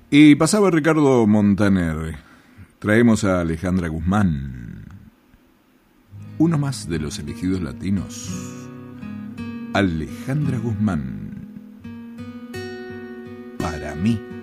Y pasaba Ricardo Montaner. Traemos a Alejandra Guzmán. Uno más de los elegidos latinos. Alejandra Guzmán. Para mí.